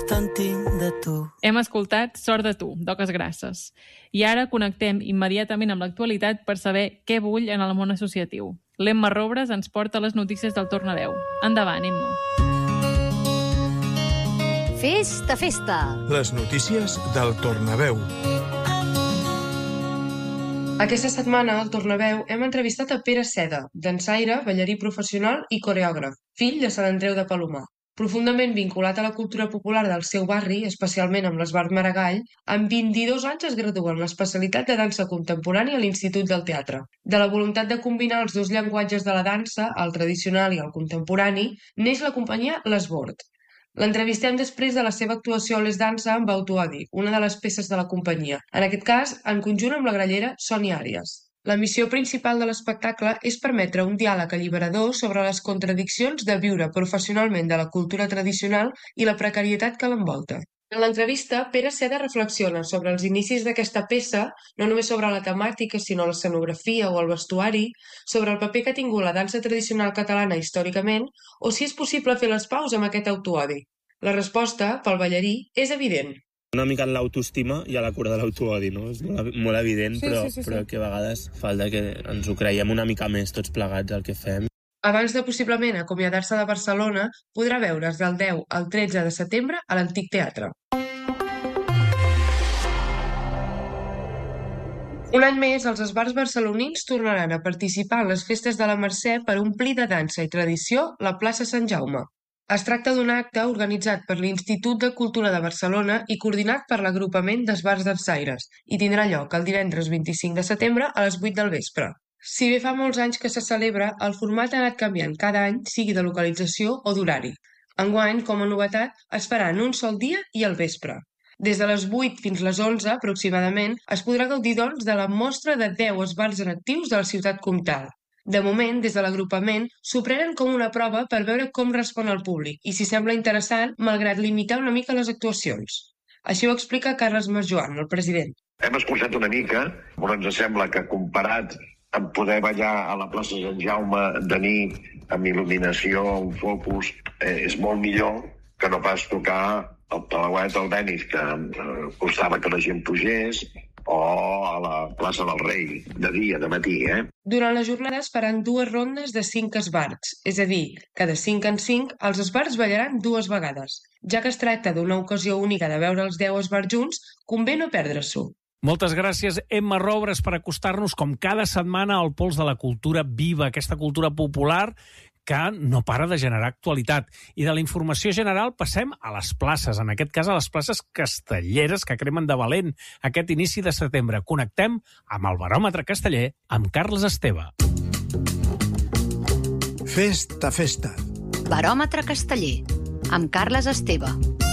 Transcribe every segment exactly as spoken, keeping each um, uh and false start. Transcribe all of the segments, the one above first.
tant tinc de tu. Hem escoltat Sort de tu, d'Oques Grasses. I ara connectem immediatament amb l'actualitat per saber què bull en el món associatiu. L'Emma Robres ens porta les notícies del Tornaveu. Endavant, Emma. Festa, festa! Les notícies del Tornaveu. Aquesta setmana, al Tornaveu, hem entrevistat a Pere Seda, dansaire, ballarí professional i coreògraf, fill de Sant Andreu de Palomar. Profundament vinculat a la cultura popular del seu barri, especialment amb l'Esbart Maragall, amb vint-i-dos anys es gradua en l'especialitat de dansa contemporània a l'Institut del Teatre. De la voluntat de combinar els dos llenguatges de la dansa, el tradicional i el contemporani, neix la companyia L'Esbort. L'entrevistem després de la seva actuació a Les Dansa amb Autoodi, una de les peces de la companyia, en aquest cas en conjunt amb la grallera Sònia Àries. La missió principal de l'espectacle és permetre un diàleg alliberador sobre les contradiccions de viure professionalment de la cultura tradicional i la precarietat que l'envolta. En l'entrevista, Pere Seda reflexiona sobre els inicis d'aquesta peça, no només sobre la temàtica, sinó l'escenografia o el vestuari, sobre el paper que ha tingut la dansa tradicional catalana històricament, o si és possible fer les paus amb aquest autoodi. La resposta, pel ballarí, és evident. Una mica en l'autoestima i a la cura de l'autoodi, no? És molt, molt evident, sí, però, sí, sí, sí. però que a vegades falta que ens ho creiem una mica més tots plegats el que fem. Abans de possiblement acomiadar-se de Barcelona, podrà veure's del deu al tretze de setembre a l'Antic Teatre. Un any més, els esbarts barcelonins tornaran a participar en les festes de la Mercè per omplir de dansa i tradició la plaça Sant Jaume. Es tracta d'un acte organitzat per l'Institut de Cultura de Barcelona i coordinat per l'Agrupament d'Esbarts Dansaires i tindrà lloc el divendres vint-i-cinc de setembre a les vuit del vespre. Si bé fa molts anys que se celebra, el format ha anat canviant cada any, sigui de localització o d'horari. Enguany, com a novetat, es farà en un sol dia i al vespre. Des de les vuit fins les onze, aproximadament, es podrà gaudir, doncs, de la mostra de deu esbarts en actius de la ciutat comtal. De moment, des de l'agrupament, s'ho prenen com una prova per veure com respon el públic i si sembla interessant, malgrat limitar una mica les actuacions. Així ho explica Carles Masjoan, el president. Hem escoltat una mica, però ens sembla que comparat amb poder ballar a la plaça Sant Jaume de nit, amb il·luminació, amb focus, eh, és molt millor que no pas tocar el Palauet del Denis, que eh, costava que la gent pugés, o a la plaça del Rei, de dia, de matí, eh? Durant la jornada es faran dues rondes de cinc esbarts, és a dir, que de cinc en cinc els esbarts ballaran dues vegades. Ja que es tracta d'una ocasió única de veure els deu esbarts junts, convé no perdre-s'ho. Moltes gràcies, Emma Robres, per acostar-nos com cada setmana al pols de la cultura viva, aquesta cultura popular que no para de generar actualitat. I de la informació general passem a les places, en aquest cas a les places castelleres que cremen de valent aquest inici de setembre. Connectem amb el baròmetre casteller amb Carles Esteve. Festa, festa. Baròmetre casteller amb Carles Esteve.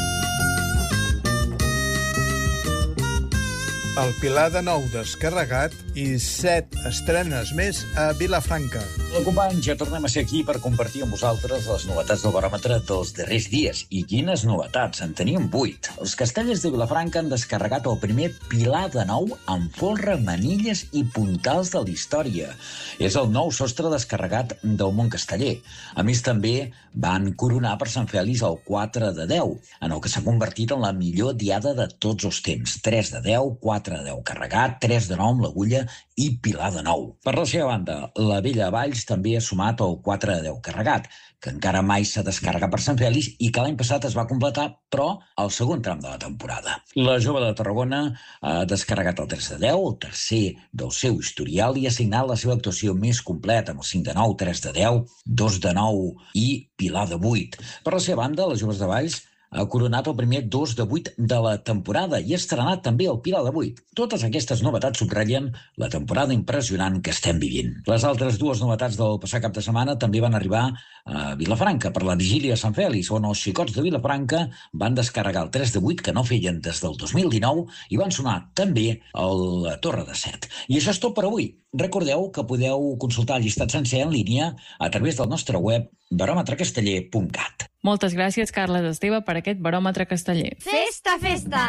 El Pilar de Nou descarregat i set estrenes més a Vilafranca. Hola, companys, ja tornem a ser aquí per compartir amb vosaltres les novetats del baròmetre dels darrers dies. I quines novetats! En teníem vuit. Els castellers de Vilafranca han descarregat el primer Pilar de Nou amb folre, manilles i puntals de la història. És el nou sostre descarregat del món casteller. A més, també van coronar per Sant Fèlix el quatre de deu, en el que s'ha convertit en la millor diada de tots els temps. tres de deu, quatre de deu carregat, tres de nou amb l'agulla i Pilar de Nou. Per la seva banda, la Vella Valls també ha sumat el quatre de deu carregat, que encara mai s'ha descarregat per Sant Fèlix i que l'any passat es va completar, però al segon tram de la temporada. La Jove de Tarragona ha descarregat el tres de deu, el tercer del seu historial, i ha signat la seva actuació més completa amb el cinc de nou, tres de deu, dos de nou i Pilar de vuit. Per la seva banda, les Joves de Valls ha coronat el primer dos de vuit de la temporada i ha estrenat també el Pilar de vuit. Totes aquestes novetats subratllen la temporada impressionant que estem vivint. Les altres dues novetats del passat cap de setmana també van arribar a Vilafranca per la vigília de Sant Fèlix, on els xicots de Vilafranca van descarregar el tres de vuit, que no feien des del dos mil dinou, i van sonar també a la Torre de Set. I això és tot per avui. Recordeu que podeu consultar el llistat sencer en línia a través del nostre web baròmetre casteller punt cat. Moltes gràcies, Carles Esteve, per aquest baròmetre casteller. Festa, festa!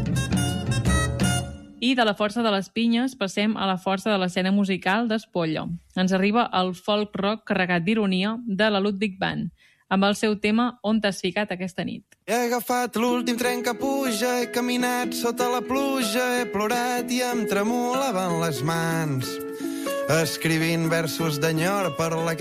I de la força de les pinyes passem a la força de l'escena musical d'Espollo. Ens arriba el folk rock carregat d'ironia de la Ludwig Band. amb el seu tema On t'has ficat aquesta nit. He agafat l'últim tren que puja, he caminat sota la pluja, he plorat i em tremolaven les mans, escrivint versos d'enyor per la